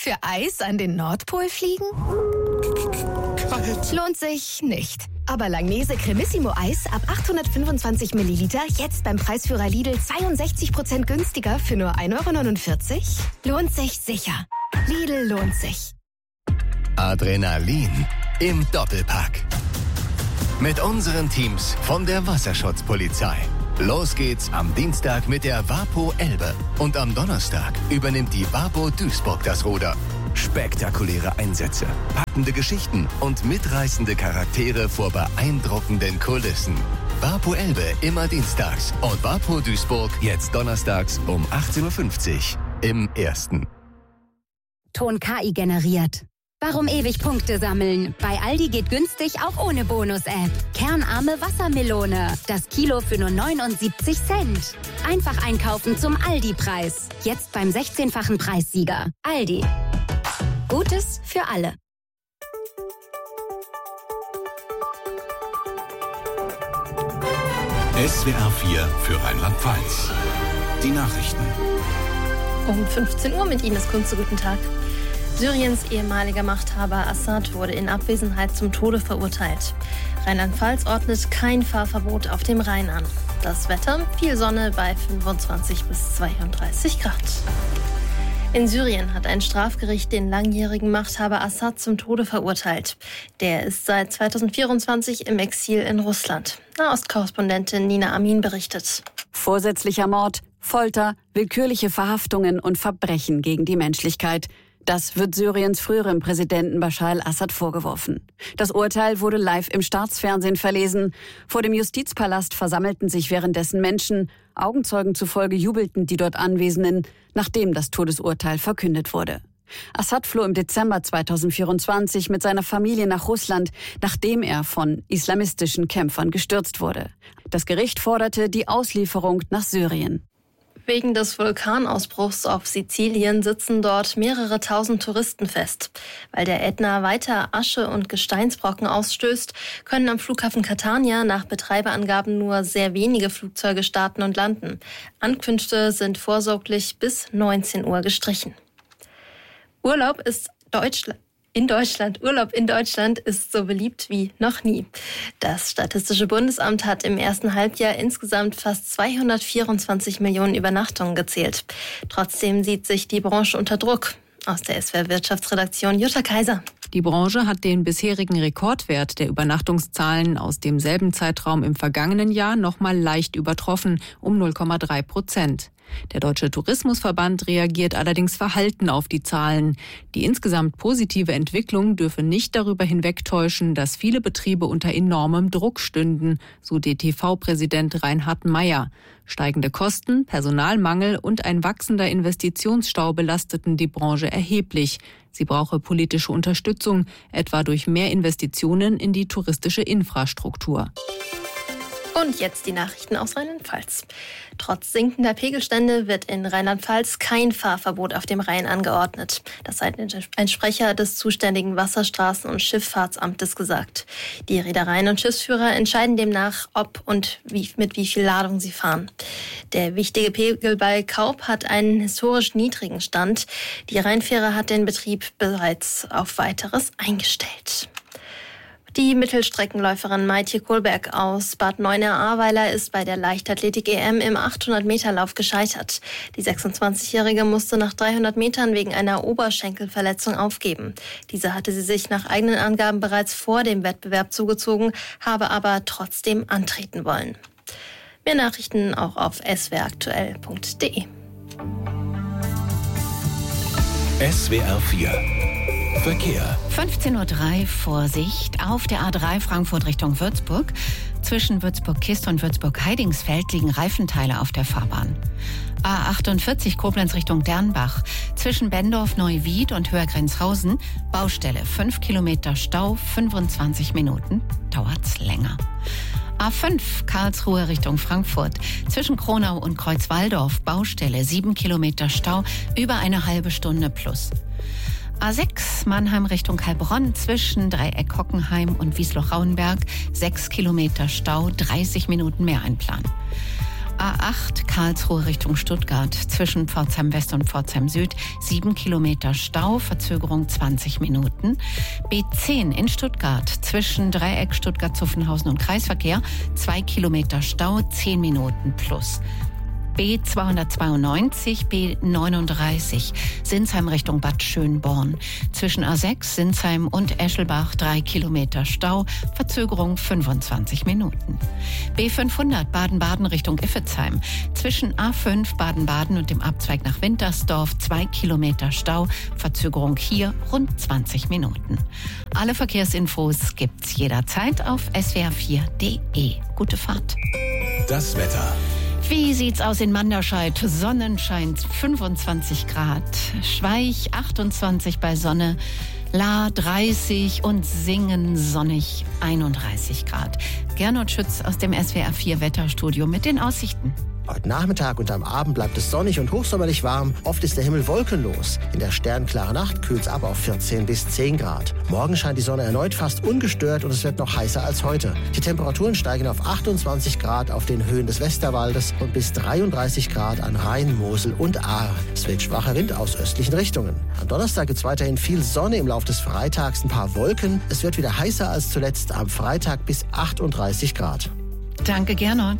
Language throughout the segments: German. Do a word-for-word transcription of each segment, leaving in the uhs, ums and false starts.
Für Eis an den Nordpol fliegen? Kalt. Lohnt sich nicht. Aber Langnese Cremissimo Eis ab achthundertfünfundzwanzig Milliliter jetzt beim Preisführer Lidl zweiundsechzig Prozent günstiger für nur ein Euro neunundvierzig? Lohnt sich sicher. Lidl lohnt sich. Adrenalin im Doppelpack. Mit unseren Teams von der Wasserschutzpolizei. Los geht's am Dienstag mit der Wapo Elbe. Und am Donnerstag übernimmt die Wapo Duisburg das Ruder. Spektakuläre Einsätze, packende Geschichten und mitreißende Charaktere vor beeindruckenden Kulissen. Wapo Elbe immer dienstags und Wapo Duisburg jetzt donnerstags um achtzehn Uhr fünfzig im Ersten. Ton K I generiert. Warum ewig Punkte sammeln? Bei Aldi geht günstig auch ohne Bonus-App. Kernarme Wassermelone. Das Kilo für nur neunundsiebzig Cent. Einfach einkaufen zum Aldi-Preis. Jetzt beim sechzehnfachen Preissieger. Aldi. Gutes für alle. S W R vier für Rheinland-Pfalz. Die Nachrichten. Um fünfzehn Uhr mit Ines Kunze. Guten Tag. Syriens ehemaliger Machthaber Assad wurde in Abwesenheit zum Tode verurteilt. Rheinland-Pfalz ordnet kein Fahrverbot auf dem Rhein an. Das Wetter, viel Sonne bei fünfundzwanzig bis zweiunddreißig Grad. In Syrien hat ein Strafgericht den langjährigen Machthaber Assad zum Tode verurteilt. Der ist seit zweitausendvierundzwanzig im Exil in Russland. Nahostkorrespondentin Nina Amin berichtet. Vorsätzlicher Mord, Folter, willkürliche Verhaftungen und Verbrechen gegen die Menschlichkeit. Das wird Syriens früherem Präsidenten Bashar al-Assad vorgeworfen. Das Urteil wurde live im Staatsfernsehen verlesen. Vor dem Justizpalast versammelten sich währenddessen Menschen. Augenzeugen zufolge jubelten die dort Anwesenden, nachdem das Todesurteil verkündet wurde. Assad floh im Dezember zweitausendvierundzwanzig mit seiner Familie nach Russland, nachdem er von islamistischen Kämpfern gestürzt wurde. Das Gericht forderte die Auslieferung nach Syrien. Wegen des Vulkanausbruchs auf Sizilien sitzen dort mehrere tausend Touristen fest. Weil der Ätna weiter Asche und Gesteinsbrocken ausstößt, können am Flughafen Catania nach Betreiberangaben nur sehr wenige Flugzeuge starten und landen. Ankünfte sind vorsorglich bis neunzehn Uhr gestrichen. Urlaub ist Deutschland. In Deutschland, Urlaub in Deutschland ist so beliebt wie noch nie. Das Statistische Bundesamt hat im ersten Halbjahr insgesamt fast zweihundertvierundzwanzig Millionen Übernachtungen gezählt. Trotzdem sieht sich die Branche unter Druck. Aus der S W R Wirtschaftsredaktion Jutta Kaiser. Die Branche hat den bisherigen Rekordwert der Übernachtungszahlen aus demselben Zeitraum im vergangenen Jahr noch mal leicht übertroffen, um null Komma drei Prozent. Der Deutsche Tourismusverband reagiert allerdings verhalten auf die Zahlen. Die insgesamt positive Entwicklung dürfe nicht darüber hinwegtäuschen, dass viele Betriebe unter enormem Druck stünden, so D T V-Präsident Reinhard Meyer. Steigende Kosten, Personalmangel und ein wachsender Investitionsstau belasteten die Branche erheblich. Sie brauche politische Unterstützung, etwa durch mehr Investitionen in die touristische Infrastruktur. Und jetzt die Nachrichten aus Rheinland-Pfalz. Trotz sinkender Pegelstände wird in Rheinland-Pfalz kein Fahrverbot auf dem Rhein angeordnet. Das hat ein Sprecher des zuständigen Wasserstraßen- und Schifffahrtsamtes gesagt. Die Reedereien und Schiffsführer entscheiden demnach, ob und wie, mit wie viel Ladung sie fahren. Der wichtige Pegel bei Kaup hat einen historisch niedrigen Stand. Die Rheinfähre hat den Betrieb bereits auf Weiteres eingestellt. Die Mittelstreckenläuferin Maitje Kohlberg aus Bad Neuenahr-Ahrweiler ist bei der Leichtathletik-E M im achthundert-Meter-Lauf gescheitert. Die sechsundzwanzigjährige musste nach dreihundert Metern wegen einer Oberschenkelverletzung aufgeben. Diese hatte sie sich nach eigenen Angaben bereits vor dem Wettbewerb zugezogen, habe aber trotzdem antreten wollen. Mehr Nachrichten auch auf s w r aktuell punkt d e. S W R vier Verkehr. fünfzehn Uhr drei, Vorsicht, auf der A drei Frankfurt Richtung Würzburg. Zwischen Würzburg-Kist und Würzburg-Heidingsfeld liegen Reifenteile auf der Fahrbahn. A achtundvierzig Koblenz Richtung Dernbach. Zwischen Bendorf-Neuwied und Höhergrenzhausen. Baustelle, fünf Kilometer Stau, fünfundzwanzig Minuten. Dauert's länger. A fünf Karlsruhe Richtung Frankfurt. Zwischen Kronau und Kreuzwaldorf. Baustelle, sieben Kilometer Stau, über eine halbe Stunde plus. A sechs Mannheim Richtung Heilbronn zwischen Dreieck Hockenheim und Wiesloch-Rauenberg, sechs Kilometer Stau, dreißig Minuten mehr einplanen. A acht Karlsruhe Richtung Stuttgart zwischen Pforzheim West und Pforzheim Süd sieben Kilometer Stau, Verzögerung zwanzig Minuten. B zehn in Stuttgart zwischen Dreieck Stuttgart-Zuffenhausen und Kreisverkehr zwei Kilometer Stau, zehn Minuten plus. B zweihundertzweiundneunzig, B neununddreißig, Sinsheim Richtung Bad Schönborn. Zwischen A sechs, Sinsheim und Eschelbach drei Kilometer Stau, Verzögerung fünfundzwanzig Minuten. B fünfhundert, Baden-Baden Richtung Iffezheim. Zwischen A fünf, Baden-Baden und dem Abzweig nach Wintersdorf zwei Kilometer Stau, Verzögerung hier rund zwanzig Minuten. Alle Verkehrsinfos gibt's jederzeit auf s w r vier punkt d e. Gute Fahrt. Das Wetter. Wie sieht's aus in Manderscheid? Sonnenschein fünfundzwanzig Grad, Schweich achtundzwanzig bei Sonne, Lahr dreißig und Singen sonnig einunddreißig Grad. Gernot Schütz aus dem S W R vier Wetterstudio mit den Aussichten. Heute Nachmittag und am Abend bleibt es sonnig und hochsommerlich warm. Oft ist der Himmel wolkenlos. In der sternklaren Nacht kühlt es ab auf vierzehn bis zehn Grad. Morgen scheint die Sonne erneut fast ungestört und es wird noch heißer als heute. Die Temperaturen steigen auf achtundzwanzig Grad auf den Höhen des Westerwaldes und bis dreiunddreißig Grad an Rhein, Mosel und Ahr. Es weht schwacher Wind aus östlichen Richtungen. Am Donnerstag gibt es weiterhin viel Sonne, im Laufe des Freitags ein paar Wolken. Es wird wieder heißer als zuletzt, am Freitag bis achtunddreißig Grad. Danke, Gernot.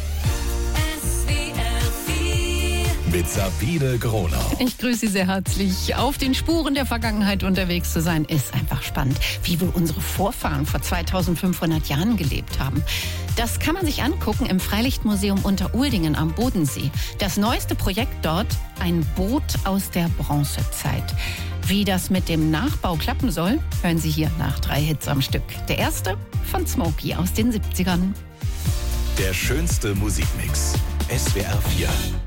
Mit Sabine Gronau. Ich grüße Sie sehr herzlich. Auf den Spuren der Vergangenheit unterwegs zu sein, ist einfach spannend. Wie wohl unsere Vorfahren vor zweitausendfünfhundert Jahren gelebt haben. Das kann man sich angucken im Freilichtmuseum Unteruldingen am Bodensee. Das neueste Projekt dort, ein Boot aus der Bronzezeit. Wie das mit dem Nachbau klappen soll, hören Sie hier nach drei Hits am Stück. Der erste von Smokey aus den siebzigern. Der schönste Musikmix. S W R vier.